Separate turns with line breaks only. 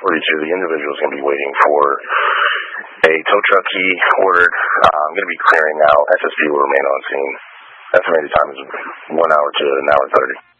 10:42. The individual is going to be waiting for a tow truck key ordered. I'm going to be clearing out. SSP will remain on scene. Estimated time is 1 hour to an hour 30.